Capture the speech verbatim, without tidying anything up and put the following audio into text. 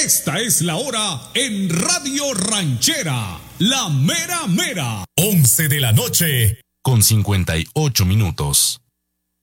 Esta es la hora en Radio Ranchera, la mera mera. once de la noche, con cincuenta y ocho minutos.